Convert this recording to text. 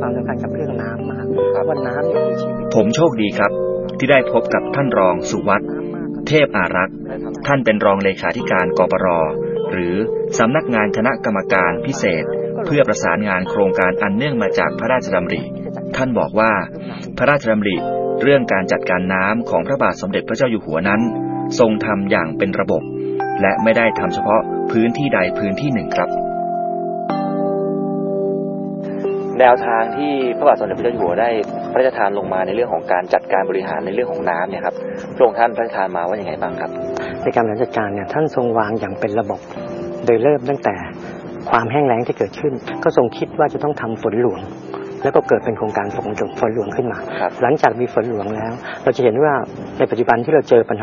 ความสำคัญกับเรื่องน้ำมากว่าน้ำเนี่ยคือชีวิตผมโชคดีครับที่ได้พบกับท่านรองสุวัฒน์เทพอารักษ์ท่านเป็นรองเลขาธิการกปร.หรือสำนักงานคณะกรรมการพิเศษเพื่อประสานงานโครงการอันเนื่องมาจากพระราชดำริท่านบอกว่าพระราชดำริเรื่องการจัดการน้ำของพระบาทสมเด็จพระเจ้าอยู่หัวนั้นทรงทำอย่างเป็นระบบและไม่ได้ทำเฉพาะพื้นที่ใดพื้นที่หนึ่งครับแนวทางที่พระบาทสมเด็จพระเจ้าอยู่หัวได้พระราชทานลงมาในเรื่องของการจัดการบริหารในเรื่องของน้ำเนี่ยครับพระองค์ท่านพระราชทานมาว่าอย่างไรบ้างครับในการบริหารจัดการเนี่ยท่านทรงวางอย่างเป็นระบบโดยเริ่มตั้งแต่ความแห้งแล้งที่เกิดขึ้นก็ทรงคิดว่าจะต้องทำฝนหลวงแล้วก็เกิดเป็นโครงการฝนหลวงขึ้นมาหลังจากมีฝนหลวงแล้วเราจะเห็นว่าในปัจจุบันที่เราเจอปัญหา